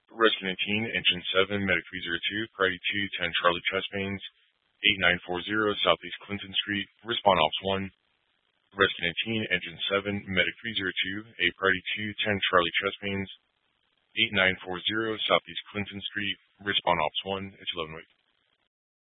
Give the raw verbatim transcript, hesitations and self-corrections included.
Rescue nineteen, Engine seven, Medic three zero two, Priority two, ten Charlie chest pains, eight nine four zero, Southeast Clinton Street, Respond Ops one. Rescue nineteen, Engine seven, Medic three zero two, a Priority two, ten Charlie chest pains, eight nine four zero, Southeast Clinton Street, Respond Ops one. It's eleven weeks.